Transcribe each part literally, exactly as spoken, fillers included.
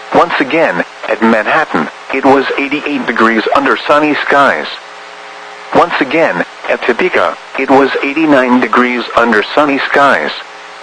Once again, at Manhattan, it was eighty-eight degrees under sunny skies. Once again, at Topeka, it was eighty-nine degrees under sunny skies.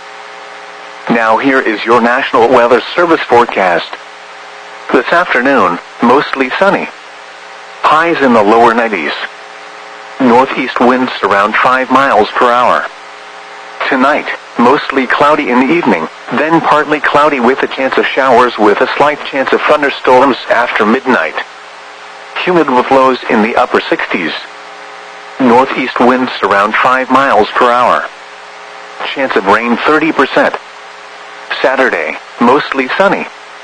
Now here is your National Weather Service forecast. This afternoon, mostly sunny. Highs in the lower nineties. Northeast winds around five miles per hour. Tonight, mostly cloudy in the evening, then partly cloudy with a chance of showers with a slight chance of thunderstorms after midnight. Humid with lows in the upper sixties. Northeast winds around five miles per hour. Chance of rain thirty percent. Saturday, mostly sunny.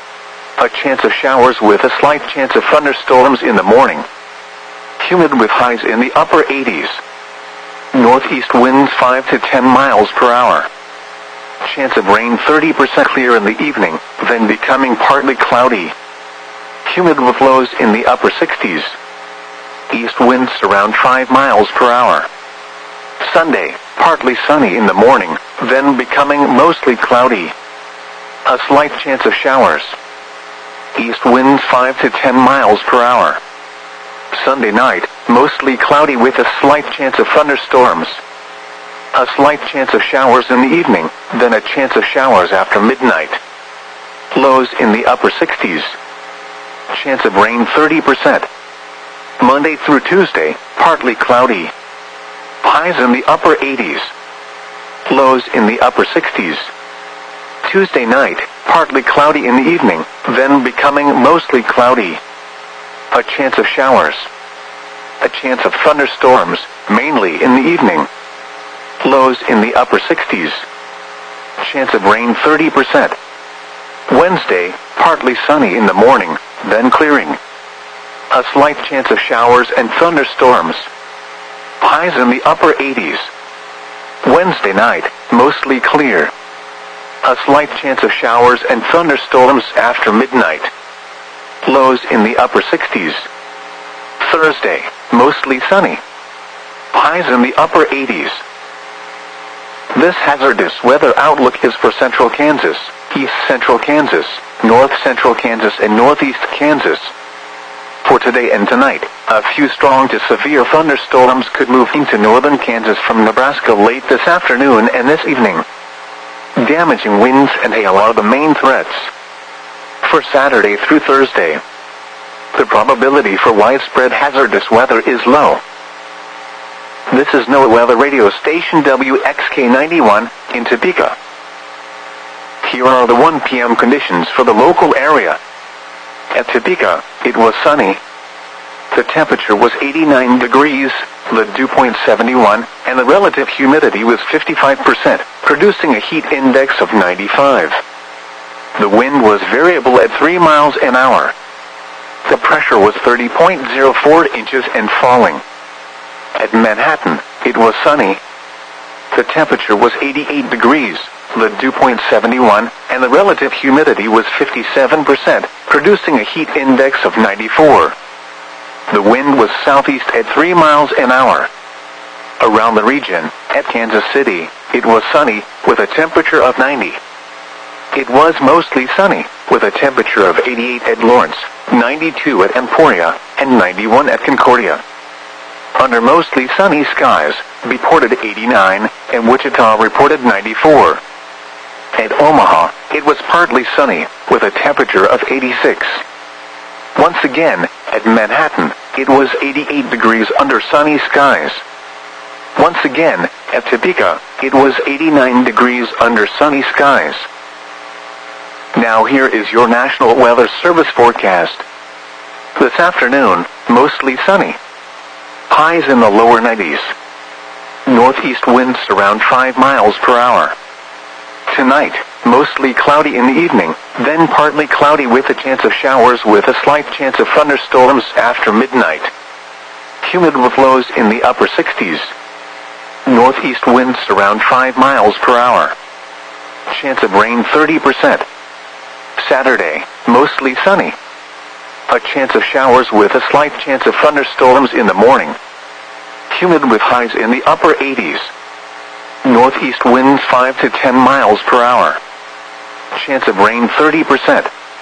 A chance of showers with a slight chance of thunderstorms in the morning. Humid with highs in the upper eighties. Northeast winds five to ten miles per hour. Chance of rain thirty percent clear in the evening, then becoming partly cloudy. Humid with lows in the upper sixties. East winds around five miles per hour. Sunday, partly sunny in the morning, then becoming mostly cloudy. A slight chance of showers. East winds five to ten miles per hour. Sunday night, mostly cloudy with a slight chance of thunderstorms. A slight chance of showers in the evening, then a chance of showers after midnight. Lows in the upper sixties. Chance of rain thirty percent. Monday through Tuesday, partly cloudy. Highs in the upper eighties. Lows in the upper sixties. Tuesday night, partly cloudy in the evening, then becoming mostly cloudy. A chance of showers. A chance of thunderstorms, mainly in the evening. Lows in the upper sixties. Chance of rain thirty percent. Wednesday, partly sunny in the morning, then clearing. A slight chance of showers and thunderstorms. Highs in the upper eighties. Wednesday night, mostly clear. A slight chance of showers and thunderstorms after midnight. Lows in the upper sixties. Thursday, mostly sunny. Highs in the upper eighties. This hazardous weather outlook is for central Kansas, east central Kansas, north central Kansas, and northeast Kansas. For today and tonight, a few strong to severe thunderstorms could move into northern Kansas from Nebraska late this afternoon and this evening. Damaging winds and hail are the main threats. For Saturday through Thursday, the probability for widespread hazardous weather is low. This is NOAA Weather Radio Station W X K ninety-one in Topeka. Here are the one p m conditions for the local area. At Topeka, it was sunny. The temperature was eighty-nine degrees, the dew point seventy-one, and the relative humidity was fifty-five percent, producing a heat index of ninety-five. The wind was variable at three miles an hour. The pressure was thirty point zero four inches and falling. At Manhattan, it was sunny. The temperature was eighty-eight degrees, the dew point seventy-one, and the relative humidity was fifty-seven percent, producing a heat index of ninety-four. The wind was southeast at three miles an hour. Around the region, at Kansas City, it was sunny, with a temperature of ninety. It was mostly sunny, with a temperature of eighty-eight at Lawrence, ninety-two at Emporia, and ninety-one at Concordia. Under mostly sunny skies, reported eighty-nine, and Wichita reported ninety-four. At Omaha, it was partly sunny, with a temperature of eighty-six. Once again, at Manhattan, it was eighty-eight degrees under sunny skies. Once again, at Topeka, it was eighty-nine degrees under sunny skies. Now here is your National Weather Service forecast. This afternoon, mostly sunny. Highs in the lower nineties. Northeast winds around five miles per hour. Tonight, mostly cloudy in the evening, then partly cloudy with a chance of showers with a slight chance of thunderstorms after midnight. Humid with lows in the upper sixties. Northeast winds around five miles per hour. Chance of rain thirty percent. Saturday, mostly sunny. A chance of showers with a slight chance of thunderstorms in the morning. Humid with highs in the upper eighties. Northeast winds five to ten miles per hour. Chance of rain thirty percent.